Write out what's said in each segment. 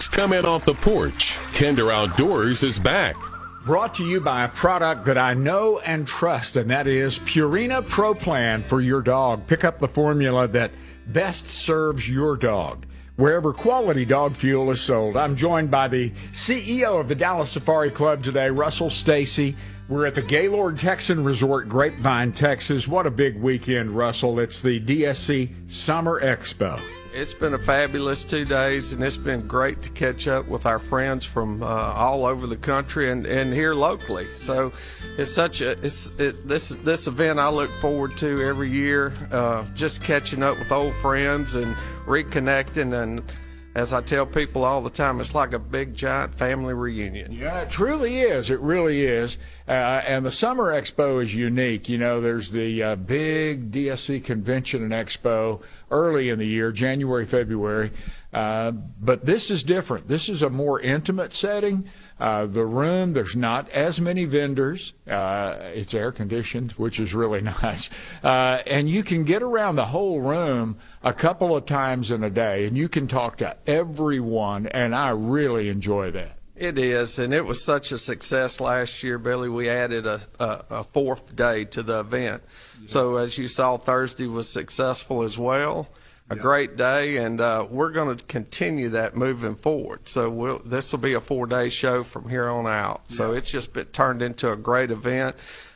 Just come in off the porch. Kinder Outdoors is back. Brought to you by a product that I know and trust, and that is Purina Pro Plan for your dog. Pick up the formula that best serves your dog wherever quality dog fuel is sold. I'm joined by the CEO of the Dallas Safari Club today, Russell Stacy. We're at the Gaylord Texan Resort, Grapevine, Texas. What a big weekend, Russell. It's the DSC Summer Expo. It's been a fabulous 2 days, and it's been great to catch up with our friends from all over the country and here locally. So it's this event I look forward to every year, just catching up with old friends and reconnecting. And as I tell people all the time, it's like a big, giant family reunion. Yeah, it truly is. It really is. And the Summer Expo is unique. You know, there's the big DSC Convention and Expo early in the year, January, February. But this is different. This is a more intimate setting. The room, there's not as many vendors. It's air conditioned, which is really nice. And you can get around the whole room a couple of times in a day, and you can talk to everyone, and I really enjoy that. It is, and it was such a success last year, Billy. We added a fourth day to the event. Yeah. So as you saw, Thursday was successful as well. A great day, and we're going to continue that moving forward. So this will be a 4-day show from here on out. So it's just been turned into a great event.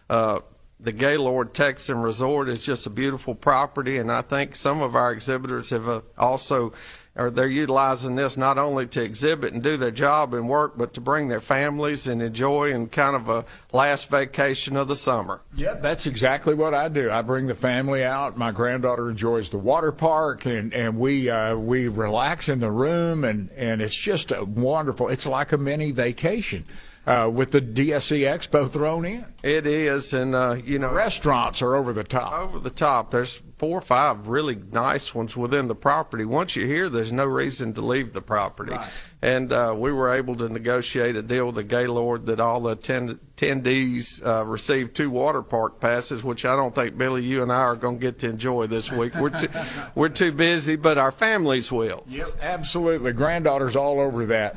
The Gaylord Texan Resort is just a beautiful property, and I think some of our exhibitors have they're utilizing this not only to exhibit and do their job and work, but to bring their families and enjoy and kind of a last vacation of the summer. Yeah, that's exactly what I do. I bring the family out. My granddaughter enjoys the water park, and we relax in the room, and it's just a wonderful. It's like a mini vacation. With the DSC Expo thrown in. It is, and restaurants are over the top. Over the top. There's 4 or 5 really nice ones within the property. Once you're here, there's no reason to leave the property. Right. And we were able to negotiate a deal with the Gaylord that all the attendees receive 2 water park passes, which I don't think, Billy, you and I are going to get to enjoy this week. We're too busy, but our families will. Yep, absolutely. Granddaughters all over that.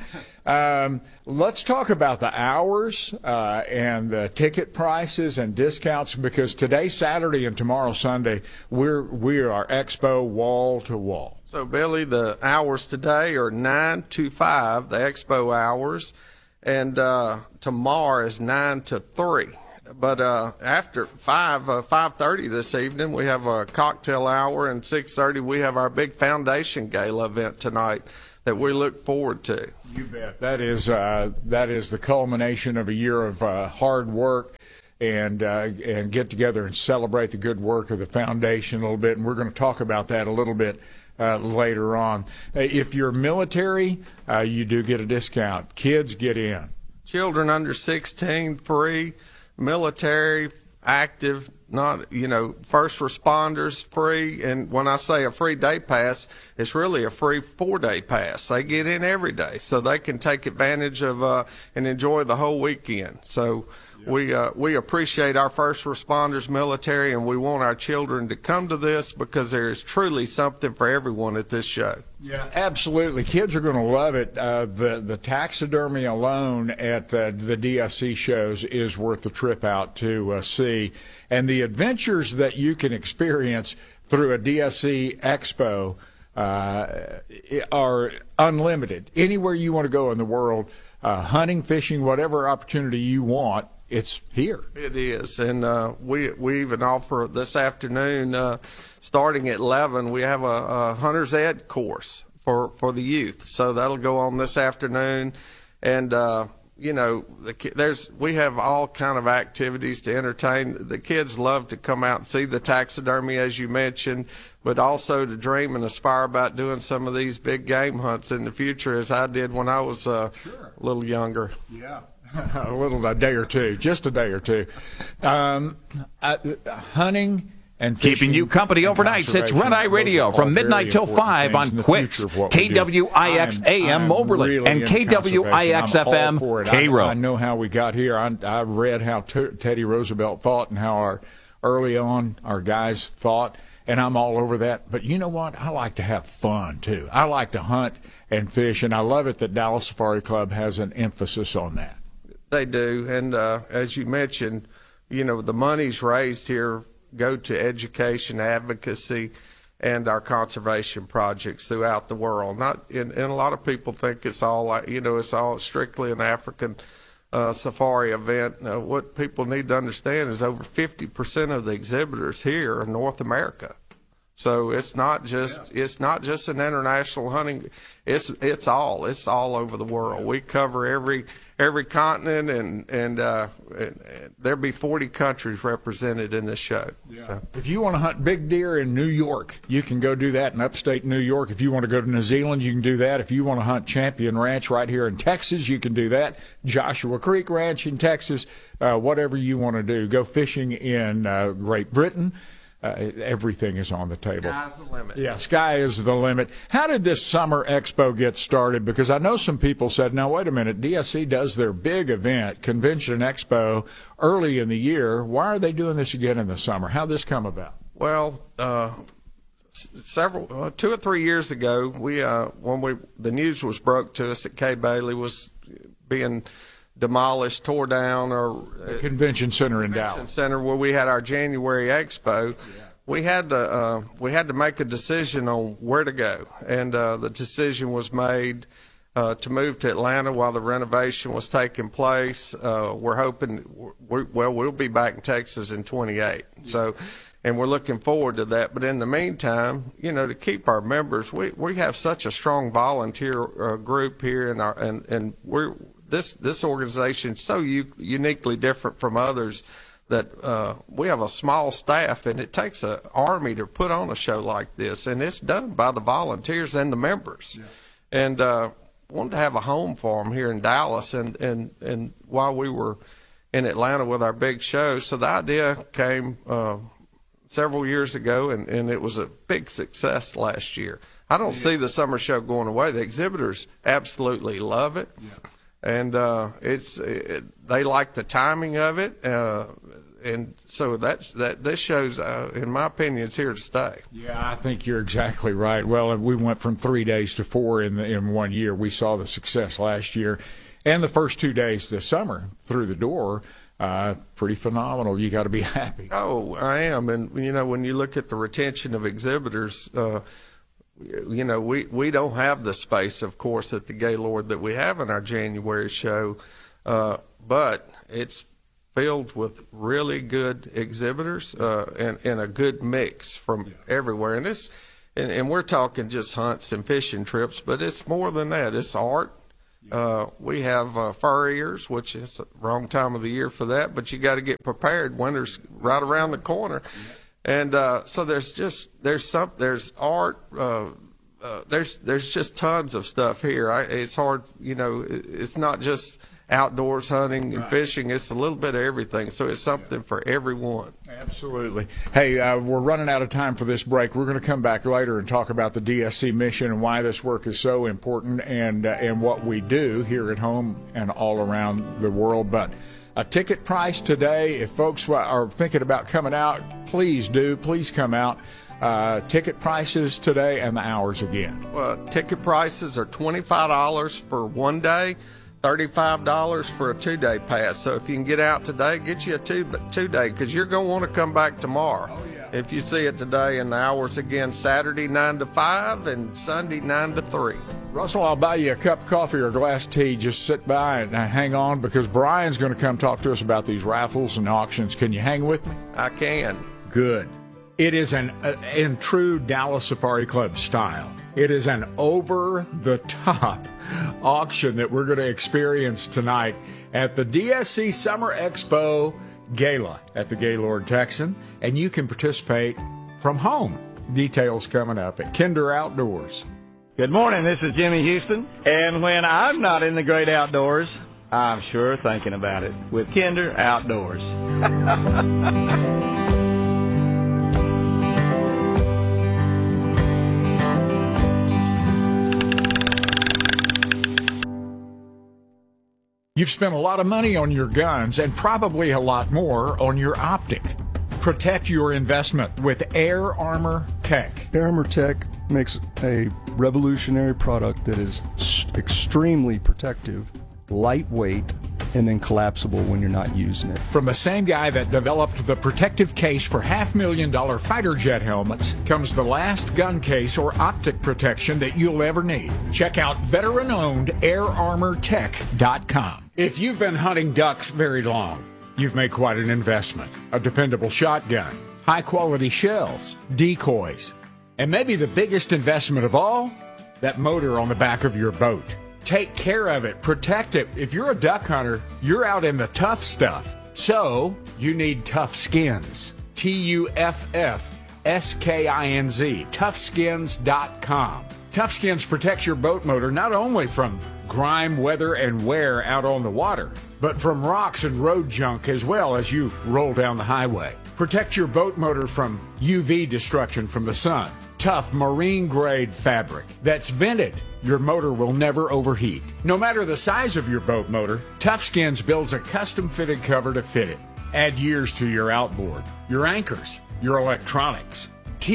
Let's talk about the hours and the ticket prices and discounts, because today, Saturday, and tomorrow, Sunday, we are expo wall to wall. So, Billy, the hours today are 9 to 5, the expo hours, and tomorrow is 9 to 3. But after 5:30 this evening, we have a cocktail hour, and 6:30 we have our big foundation gala event tonight that we look forward to. You bet. That is the culmination of a year of hard work, and get together and celebrate the good work of the foundation a little bit. And we're going to talk about that a little bit later on. If you're military, you do get a discount. Kids get in. Children under 16 free. Military, active, first responders free. And when I say a free day pass, it's really a free 4-day pass. They get in every day, so they can take advantage of and enjoy the whole weekend. So we appreciate our first responders, military, and we want our children to come to this because there is truly something for everyone at this show. Yeah, absolutely. Kids are going to love it. The taxidermy alone at the DSC shows is worth the trip out to see. And the adventures that you can experience through a DSC Expo are unlimited. Anywhere you want to go in the world, hunting, fishing, whatever opportunity you want, it's here. It is, and we even offer this afternoon, starting at 11, we have a hunter's ed course for the youth. So that'll go on this afternoon, and we have all kind of activities to entertain. The kids love to come out and see the taxidermy, as you mentioned, but also to dream and aspire about doing some of these big game hunts in the future, as I did when I was a little younger. Yeah. A day or two, just a day or two. Hunting and fishing. Keeping you company overnight. It's Red Eye Radio from midnight till 5 on Quicks, KWIX AM Moberly, and KWIX FM Cairo. I know how we got here. I read how Teddy Roosevelt thought and how early on our guys thought. and I'm all over that. But you know what? I like to have fun, too. I like to hunt and fish, and I love it that Dallas Safari Club has an emphasis on that. They do, and as you mentioned, the monies raised here go to education, advocacy, and our conservation projects throughout the world. And a lot of people think it's all it's all strictly an African safari event. What people need to understand is over 50% of the exhibitors here are North America. So it's not just an international hunting. It's all over the world. We cover every continent, and there'll be 40 countries represented in this show. Yeah. So. If you want to hunt big deer in New York, you can go do that in upstate New York. If you want to go to New Zealand, you can do that. If you want to hunt Champion Ranch right here in Texas, you can do that. Joshua Creek Ranch in Texas, whatever you want to do. Go fishing in Great Britain. Everything is on the table. Sky's the limit. Yeah, sky is the limit. How did this summer expo get started? Because I know some people said, now, wait a minute, DSC does their big event, Convention Expo, early in the year. Why are they doing this again in the summer? How'd this come about? Well, 2 or 3 years ago, the news was broke to us that Kay Bailey was being demolished, tore down, or the convention center in Dallas. Center where we had our January expo. Yeah. We had to make a decision on where to go, and the decision was made to move to Atlanta while the renovation was taking place. We're hoping we'll be back in Texas in 28. So. And we're looking forward to that. But in the meantime, to keep our members, we have such a strong volunteer group here, and we're this organization is so uniquely different from others that we have a small staff, and it takes an army to put on a show like this, and it's done by the volunteers and the members. Yeah. And wanted to have a home for them here in Dallas, and while we were in Atlanta with our big show, so the idea came several years ago, and it was a big success last year. I don't see the summer show going away. The exhibitors absolutely love it. Yeah. And they like the timing of it, and so that this show's, in my opinion, is here to stay. Yeah, I think you're exactly right. Well, we went from 3 days to 4 in 1 year. We saw the success last year, and the first 2 days this summer through the door. Pretty phenomenal. You got to be happy. Oh, I am, and when you look at the retention of exhibitors. We don't have the space, of course, at the Gaylord that we have in our January show, but it's filled with really good exhibitors and a good mix from everywhere. And we're talking just hunts and fishing trips, but it's more than that. It's art. We have furriers, which is the wrong time of the year for that, but you got to get prepared. Winter's right around the corner. And so there's art, there's just tons of stuff here. It's hard, it's not just outdoors hunting and fishing. It's a little bit of everything. So it's something for everyone. Absolutely. Hey, we're running out of time for this break. We're going to come back later and talk about the DSC mission and why this work is so important and what we do here at home and all around the world. But a ticket price today, if folks are thinking about coming out, please come out. Ticket prices today and the hours again. Well, ticket prices are $25 for 1 day, $35 for a 2-day pass. So if you can get out today, get you a two-day, because you're going to want to come back tomorrow. Oh, yeah. If you see it today, and the hours again, Saturday 9 to 5 and Sunday 9 to 3. Russell, I'll buy you a cup of coffee or a glass of tea. Just sit by and hang on, because Brian's going to come talk to us about these raffles and auctions. Can you hang with me? I can. Good. It is in true Dallas Safari Club style. It is an over-the-top auction that we're going to experience tonight at the DSC Summer Expo Gala at the Gaylord Texan, and you can participate from home. Details coming up at Kinder Outdoors. Good morning, this is Jimmy Houston, and when I'm not in the great outdoors, I'm sure thinking about it with Kinder Outdoors. You've spent a lot of money on your guns and probably a lot more on your optic. Protect your investment with Air Armor Tech. Air Armor Tech makes a revolutionary product that is extremely protective, lightweight, and then collapsible when you're not using it. From the same guy that developed the protective case for $500,000 fighter jet helmets comes the last gun case or optic protection that you'll ever need. Check out veteran-owned airarmortech.com. If you've been hunting ducks very long, you've made quite an investment. A dependable shotgun, high-quality shells, decoys, and maybe the biggest investment of all, that motor on the back of your boat. Take care of it, protect it. If you're a duck hunter, you're out in the tough stuff. So, you need Tough Skins. TUFFSKINZ. ToughSkins.com. Tough Skins protects your boat motor not only from grime, weather, and wear out on the water, but from rocks and road junk as well as you roll down the highway. Protect your boat motor from UV destruction from the sun. Tough marine-grade fabric that's vented. Your motor will never overheat. No matter the size of your boat motor, Tough Skins builds a custom-fitted cover to fit it. Add years to your outboard, your anchors, your electronics.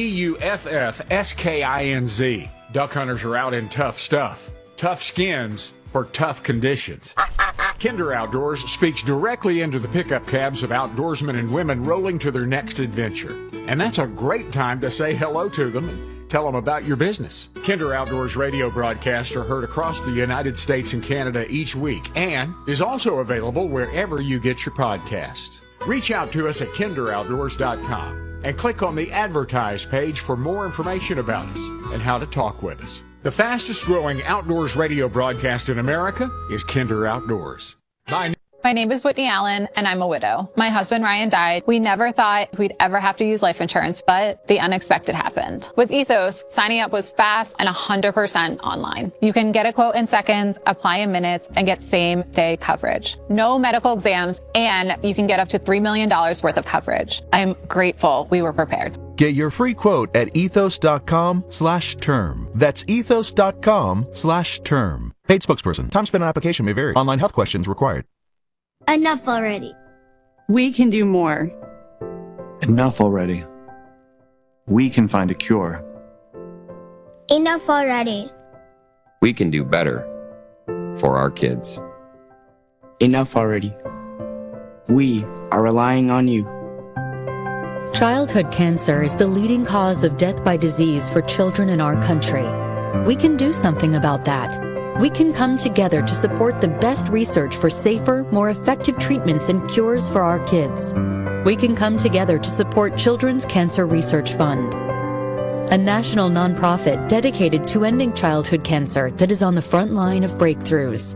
TUFFSKINZ. Duck hunters are out in tough stuff. Tough Skins for tough conditions. Kinder Outdoors speaks directly into the pickup cabs of outdoorsmen and women rolling to their next adventure. And that's a great time to say hello to them and tell them about your business. Kinder Outdoors radio broadcasts are heard across the United States and Canada each week and is also available wherever you get your podcast. Reach out to us at kinderoutdoors.com and click on the Advertise page for more information about us and how to talk with us. The fastest growing outdoors radio broadcast in America is Kinder Outdoors. Bye. My name is Whitney Allen, and I'm a widow. My husband, Ryan, died. We never thought we'd ever have to use life insurance, but the unexpected happened. With Ethos, signing up was fast and 100% online. You can get a quote in seconds, apply in minutes, and get same-day coverage. No medical exams, and you can get up to $3 million worth of coverage. I'm grateful we were prepared. Get your free quote at ethos.com/term. That's ethos.com/term. Paid spokesperson. Time spent on application may vary. Online health questions required. Enough already. We can do more. Enough already. We can find a cure. Enough already. We can do better for our kids. Enough already. We are relying on you. Childhood cancer is the leading cause of death by disease for children in our country. We can do something about that. We can come together to support the best research for safer, more effective treatments and cures for our kids. We can come together to support Children's Cancer Research Fund, a national nonprofit dedicated to ending childhood cancer that is on the front line of breakthroughs.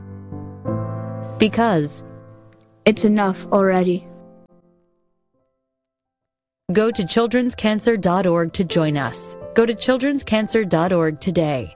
Because it's enough already. Go to childrenscancer.org to join us. Go to childrenscancer.org today.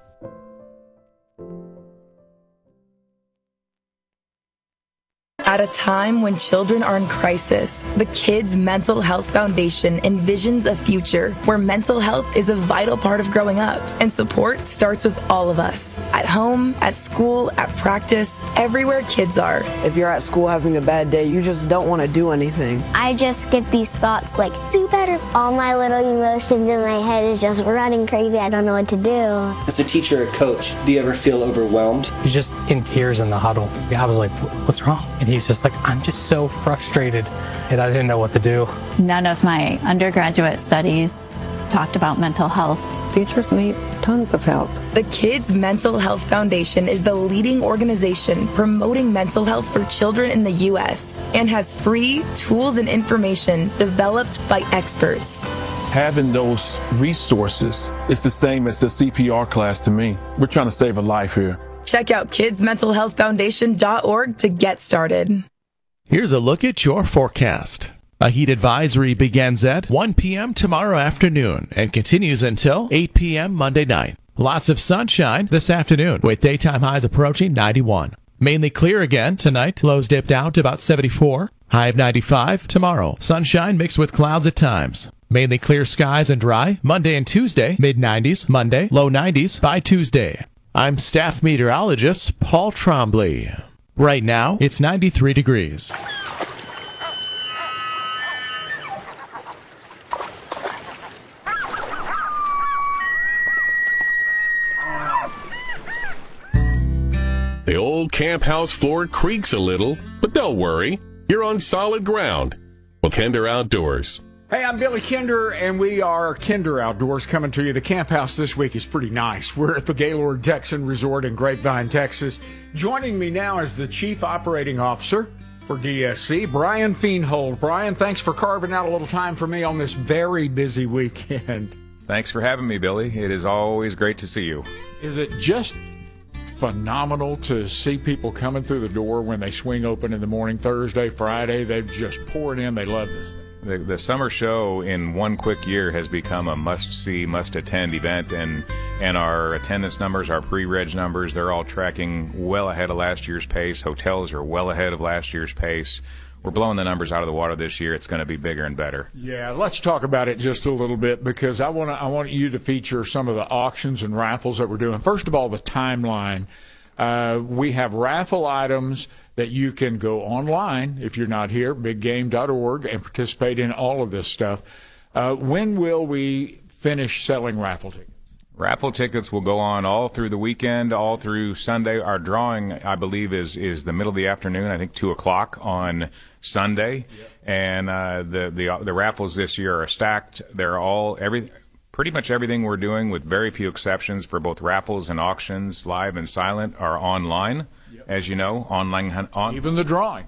At a time when children are in crisis, the Kids Mental Health Foundation envisions a future where mental health is a vital part of growing up, and support starts with all of us. At home, at school, at practice, everywhere kids are. If you're at school having a bad day, you just don't want to do anything. I just get these thoughts like, do better. All my little emotions in my head is just running crazy. I don't know what to do. As a teacher or coach, do you ever feel overwhelmed? He's just in tears in the huddle. I was like, what's wrong? And he's just like, I'm just so frustrated, and I didn't know what to do. None of my undergraduate studies talked about mental health. Teachers need tons of help. The Kids Mental Health Foundation is the leading organization promoting mental health for children in the U.S. and has free tools and information developed by experts. Having those resources is the same as the CPR class to me. We're trying to save a life here. Check out kidsmentalhealthfoundation.org to get started. Here's a look at your forecast. A heat advisory begins at 1 p.m. tomorrow afternoon and continues until 8 p.m. Monday night. Lots of sunshine this afternoon with daytime highs approaching 91. Mainly clear again tonight. Lows dip down to about 74. High of 95 tomorrow. Sunshine mixed with clouds at times. Mainly clear skies and dry. Monday and Tuesday, mid-90s. Monday, low 90s by Tuesday. I'm staff meteorologist Paul Trombley. Right now, it's 93 degrees. The old camp house floor creaks a little, but don't worry. You're on solid ground with Kinder Outdoors. Hey, I'm Billy Kinder, and we are Kinder Outdoors coming to you. The camp house this week is pretty nice. We're at the Gaylord Texan Resort in Grapevine, Texas. Joining me now is the Chief Operating Officer for DSC, Brian Feenhold. Brian, thanks for carving out a little time for me on this very busy weekend. Thanks for having me, Billy. It is always great to see you. Is it just phenomenal to see people coming through the door when they swing open in the morning, Thursday, Friday? They've just poured in. They love this thing. The summer show in one quick year has become a must-see, must-attend event, and our attendance numbers, our pre-reg numbers, they're all tracking well ahead of last year's pace. Hotels are well ahead of last year's pace. We're blowing the numbers out of the water this year. It's going to be bigger and better. Yeah, let's talk about it just a little bit, because I want you to feature some of the auctions and raffles that we're doing. First of all, the timeline. We have raffle items that you can go online if you're not here, biggame.org, and participate in all of this stuff. When will we finish selling raffle tickets? Raffle tickets will go on all through the weekend, all through Sunday. Our drawing, I believe, is the middle of the afternoon, I think 2 o'clock on Sunday. Yep. And the raffles this year are stacked. They're all pretty much everything we're doing, with very few exceptions, for both raffles and auctions, live and silent, are online. Yep. As you know, online. Even the drawing.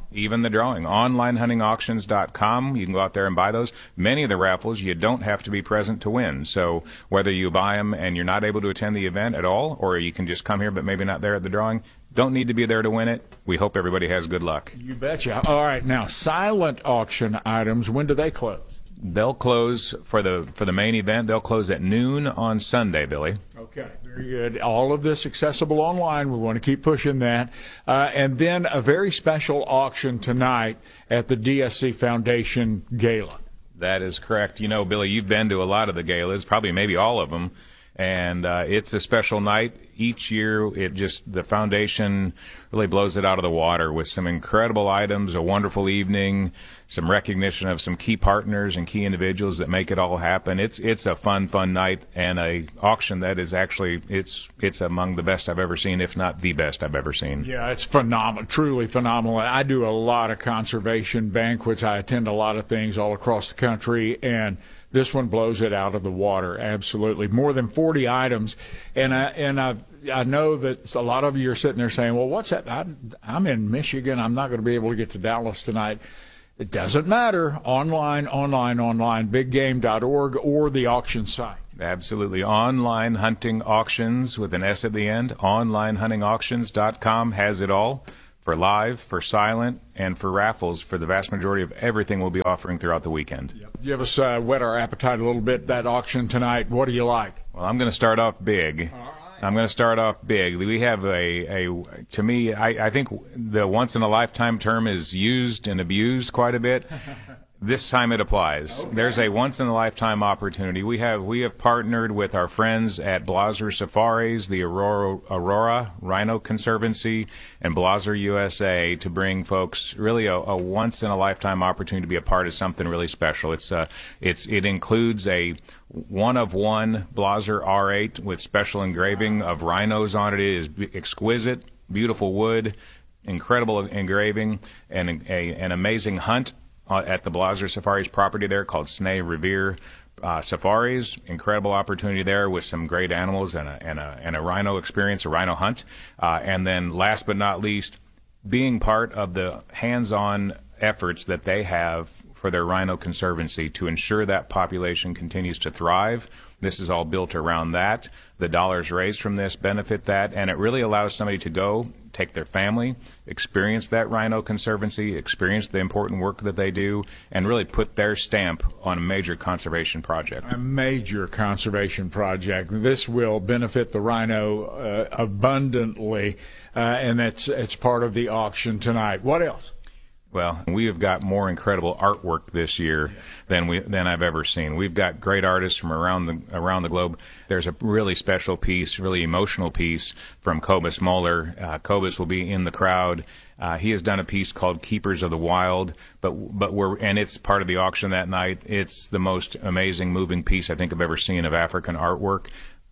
Onlinehuntingauctions.com. You can go out there and buy those. Many of the raffles, you don't have to be present to win. So whether you buy them and you're not able to attend the event at all, or you can just come here but maybe not there at the drawing, don't need to be there to win it. We hope everybody has good luck. You betcha. All right, now, silent auction items, when do they close? They'll close for the main event. They'll close at noon on Sunday, Billy. Okay, very good. All of this accessible online. We want to keep pushing that. And then a very special auction tonight at the DSC Foundation Gala. That is correct. You know, Billy, you've been to a lot of the galas, probably maybe all of them. And it's a special night. Each year, the foundation really blows it out of the water with some incredible items, a wonderful evening, some recognition of some key partners and key individuals that make it all happen. It's a fun night, and a auction that is actually, it's among the best I've ever seen, if not the best I've ever seen. Yeah, it's phenomenal, truly phenomenal. I do a lot of conservation banquets. I attend a lot of things all across the country, and this one blows it out of the water, absolutely. More than 40 items, and I know that a lot of you are sitting there saying, well, what's that? I'm in Michigan. I'm not going to be able to get to Dallas tonight. It doesn't matter. Online, biggame.org or the auction site. Absolutely. Online Hunting Auctions with an S at the end. Onlinehuntingauctions.com has it all. For live, for silent, and for raffles, for the vast majority of everything we'll be offering throughout the weekend. Yep. Give us whet our appetite a little bit, that auction tonight. What do you like? Well, I'm going to start off big. All right. I'm going to start off big. We have to me, I think the once-in-a-lifetime term is used and abused quite a bit. This time it applies. Okay. There's a once-in-a-lifetime opportunity. We have partnered with our friends at Blaser Safaris, the Aurora Rhino Conservancy, and Blaser USA to bring folks really a once-in-a-lifetime opportunity to be a part of something really special. It includes a one-of-one Blaser R8 with special engraving of rhinos on it. It is exquisite, beautiful wood, incredible engraving, and an amazing hunt at the Blaser Safaris property there called Sneh Revere Safaris. Incredible opportunity there with some great animals and a rhino experience, a rhino hunt. And then last but not least, being part of the hands-on efforts that they have for their rhino conservancy to ensure that population continues to thrive. This is all built around that. The dollars raised from this benefit that, and it really allows somebody to go, take their family, experience that rhino conservancy, experience the important work that they do, and really put their stamp on a major conservation project. A major conservation project. This will benefit the rhino abundantly, and it's part of the auction tonight. What else? Well, we have got more incredible artwork this year than I've ever seen. We've got great artists from around the globe. There's a really special piece, really emotional piece from Cobus Muller. Cobus will be in the crowd. He has done a piece called Keepers of the Wild, and it's part of the auction that night. It's the most amazing, moving piece I think I've ever seen of African artwork.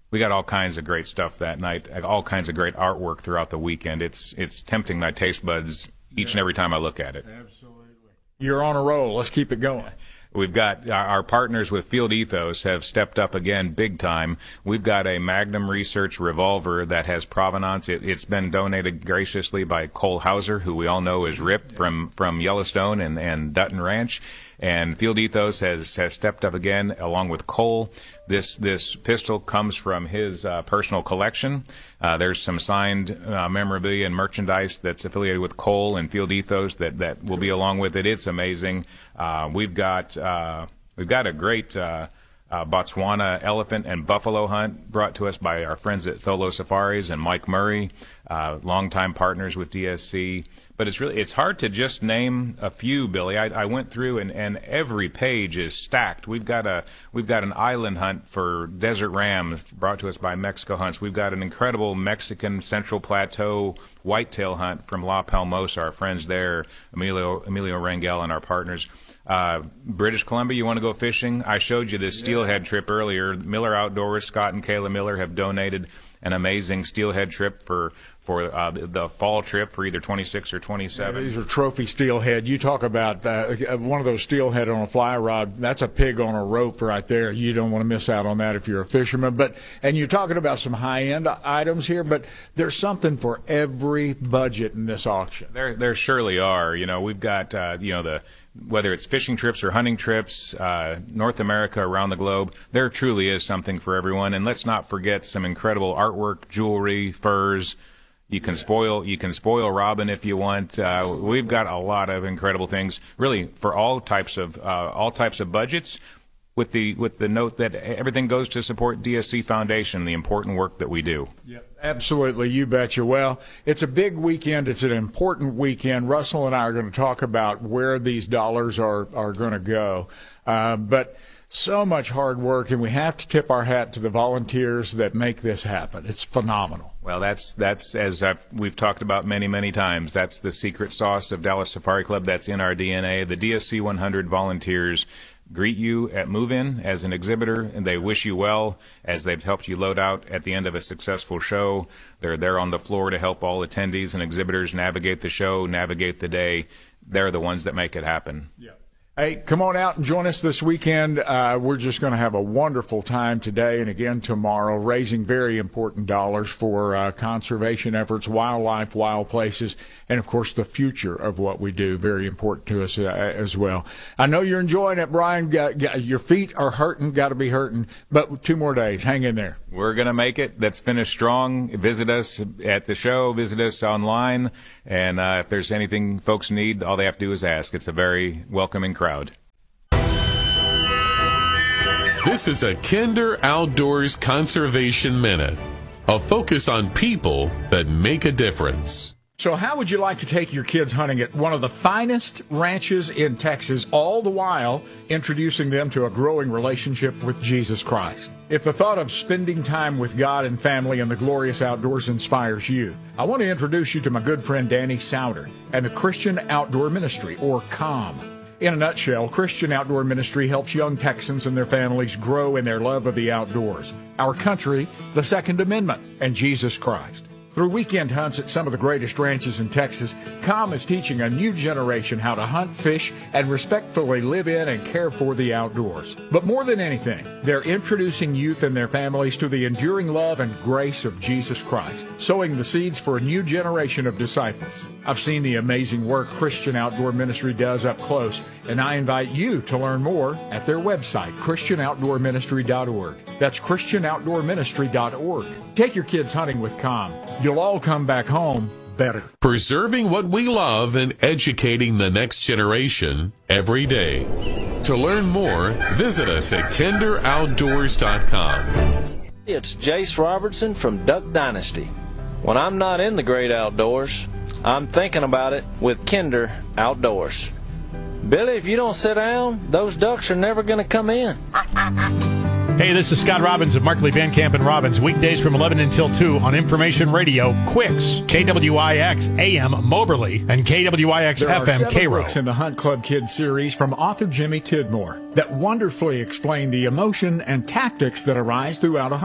We got all kinds of great stuff that night, all kinds of great artwork throughout the weekend. It's tempting my taste buds each and every time I look at it. Absolutely. You're on a roll. Let's keep it going. We've got our partners with Field Ethos have stepped up again big time. We've got a Magnum Research revolver that has provenance. It's been donated graciously by Cole Hauser, who we all know is Rip from Yellowstone and Dutton Ranch. And Field Ethos has stepped up again along with Cole. This pistol comes from his personal collection. There's some signed memorabilia and merchandise that's affiliated with Cole and Field Ethos that will be along with it. It's amazing. We've got a great Botswana elephant and buffalo hunt brought to us by our friends at Tholo Safaris and Mike Murray, longtime partners with DSC. But it's hard to just name a few, Billy. I went through and every page is stacked. We've got an island hunt for desert rams brought to us by Mexico Hunts. We've got an incredible Mexican Central Plateau whitetail hunt from La Palmosa, our friends there, Emilio Rangel and our partners. British Columbia, you want to go fishing? I showed you this steelhead trip earlier. Miller Outdoors, Scott and Kayla Miller have donated an amazing steelhead trip for the fall trip for either 26 or 27. Yeah, these are trophy steelhead. You talk about one of those steelhead on a fly rod. That's a pig on a rope right there. You don't want to miss out on that if you're a fisherman. And you're talking about some high-end items here, but there's something for every budget in this auction. There surely are. We've got whether it's fishing trips or hunting trips, North America, around the globe, there truly is something for everyone. And let's not forget some incredible artwork, jewelry, furs. You can spoil Robin if you want. We've got a lot of incredible things, really, for all types of budgets. With the note that everything goes to support DSC Foundation, the important work that we do. Yep, absolutely, you betcha. Well, it's a big weekend. It's an important weekend. Russell and I are going to talk about where these dollars are going to go, but so much hard work, and we have to tip our hat to the volunteers that make this happen. It's phenomenal. Well, that's as we've talked about many times. That's the secret sauce of Dallas Safari Club. That's in our DNA. The DSC 100 volunteers greet you at move-in as an exhibitor, and they wish you well as they've helped you load out at the end of a successful show. They're there on the floor to help all attendees and exhibitors navigate the show, navigate the day. They're the ones that make it happen. Yeah. Hey, come on out and join us this weekend. We're just going to have a wonderful time today and again tomorrow, raising very important dollars for conservation efforts, wildlife, wild places, and, of course, the future of what we do. Very important to us as well. I know you're enjoying it, Brian. Your feet are hurting, got to be hurting, but 2 more days. Hang in there. We're going to make it. Let's finish strong. Visit us at the show. Visit us online. And if there's anything folks need, all they have to do is ask. It's a very welcoming crowd. This is a Kinder Outdoors Conservation Minute, a focus on people that make a difference. So how would you like to take your kids hunting at one of the finest ranches in Texas, all the while introducing them to a growing relationship with Jesus Christ? If the thought of spending time with God and family in the glorious outdoors inspires you, I want to introduce you to my good friend Danny Souter and the Christian Outdoor Ministry, or COM. In a nutshell, Christian Outdoor Ministry helps young Texans and their families grow in their love of the outdoors, our country, the Second Amendment, and Jesus Christ. Through weekend hunts at some of the greatest ranches in Texas, COM is teaching a new generation how to hunt, fish, and respectfully live in and care for the outdoors. But more than anything, they're introducing youth and their families to the enduring love and grace of Jesus Christ, sowing the seeds for a new generation of disciples. I've seen the amazing work Christian Outdoor Ministry does up close, and I invite you to learn more at their website, ChristianOutdoorMinistry.org. That's ChristianOutdoorMinistry.org. Take your kids hunting with COM. You'll all come back home better. Preserving what we love and educating the next generation every day. To learn more, visit us at KinderOutdoors.com. It's Jace Robertson from Duck Dynasty. When I'm not in the great outdoors, I'm thinking about it with Kinder Outdoors. Billy, if you don't sit down, those ducks are never going to come in. Hey, this is Scott Robbins of Markley, Van Camp & Robbins, weekdays from 11 until 2 on Information Radio, Quicks, KWIX AM Moberly, and KWIX there FM are 7 books in the Hunt Club Kids series from author Jimmy Tidmore that wonderfully explain the emotion and tactics that arise throughout a hunt.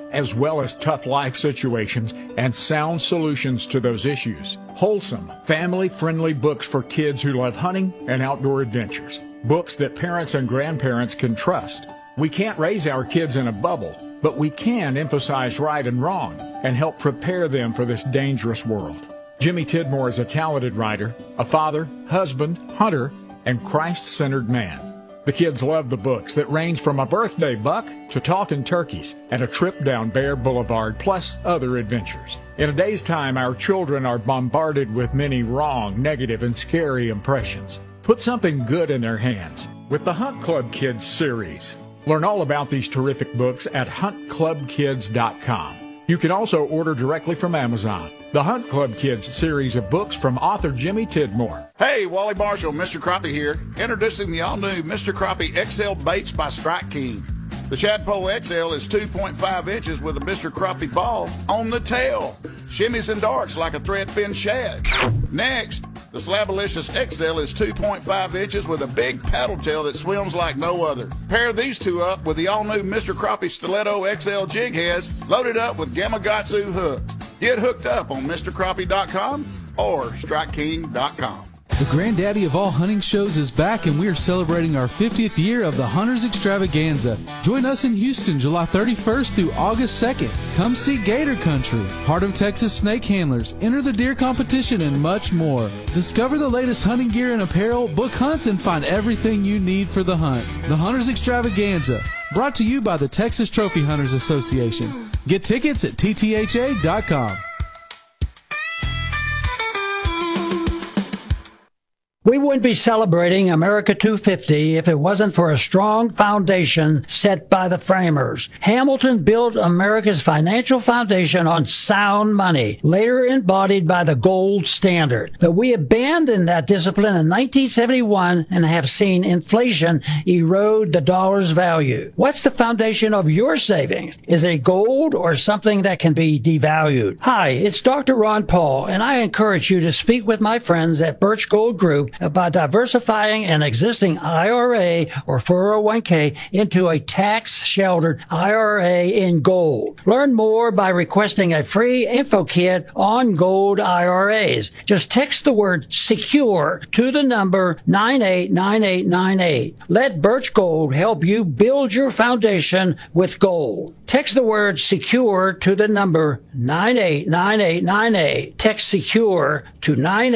as well as tough life situations and sound solutions to those issues. Wholesome, family-friendly books for kids who love hunting and outdoor adventures. Books that parents and grandparents can trust. We can't raise our kids in a bubble, but we can emphasize right and wrong and help prepare them for this dangerous world. Jimmy Tidmore is a talented writer, a father, husband, hunter, and Christ-centered man. The kids love the books that range from a birthday buck to talking turkeys and a trip down Bear Boulevard, plus other adventures. In a day's time, our children are bombarded with many wrong, negative, and scary impressions. Put something good in their hands with the Hunt Club Kids series. Learn all about these terrific books at huntclubkids.com. You can also order directly from Amazon. The Hunt Club Kids series of books from author Jimmy Tidmore. Hey, Wally Marshall, Mr. Crappie here. Introducing the all-new Mr. Crappie XL Baits by Strike King. The Chadpole XL is 2.5 inches with a Mr. Crappie ball on the tail. Shimmies and darts like a threadfin shad. Next, the Slabalicious XL is 2.5 inches with a big paddle tail that swims like no other. Pair these two up with the all-new Mr. Crappie Stiletto XL jig heads loaded up with Gamakatsu hooks. Get hooked up on MrCrappie.com or StrikeKing.com. The granddaddy of all hunting shows is back, and we are celebrating our 50th year of the Hunters Extravaganza. Join us in Houston July 31st through August 2nd. Come see Gator Country, Heart of Texas Snake Handlers, enter the deer competition, and much more. Discover the latest hunting gear and apparel, book hunts, and find everything you need for the hunt. The Hunters Extravaganza, brought to you by the Texas Trophy Hunters Association. Get tickets at ttha.com. We wouldn't be celebrating America 250 if it wasn't for a strong foundation set by the framers. Hamilton built America's financial foundation on sound money, later embodied by the gold standard. But we abandoned that discipline in 1971 and have seen inflation erode the dollar's value. What's the foundation of your savings? Is it gold or something that can be devalued? Hi, it's Dr. Ron Paul, and I encourage you to speak with my friends at Birch Gold Group about diversifying an existing IRA or 401k into a tax-sheltered IRA in gold. Learn more by requesting a free info kit on gold IRAs. Just text the word SECURE to the number 989898. Let Birch Gold help you build your foundation with gold. Text the word SECURE to the number 989898. Text SECURE to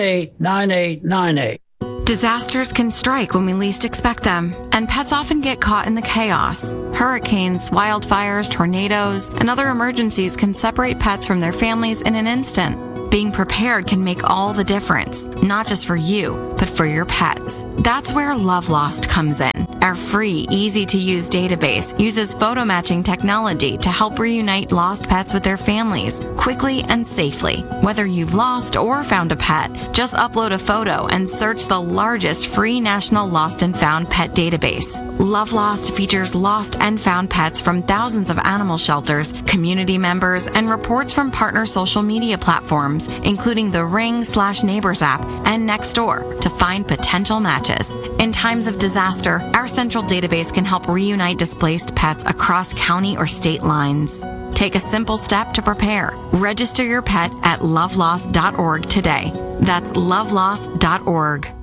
989898. Disasters can strike when we least expect them, and pets often get caught in the chaos. Hurricanes, wildfires, tornadoes, and other emergencies can separate pets from their families in an instant. Being prepared can make all the difference, not just for you, but for your pets. That's where Love Lost comes in. Our free, easy-to-use database uses photo matching technology to help reunite lost pets with their families quickly and safely. Whether you've lost or found a pet, just upload a photo and search the largest free national lost and found pet database. Love Lost features lost and found pets from thousands of animal shelters, community members, and reports from partner social media platforms, including the Ring/Neighbors app and Nextdoor, to find potential matches. In times of disaster, our central database can help reunite displaced pets across county or state lines. Take a simple step to prepare. Register your pet at lovelost.org today. That's lovelost.org.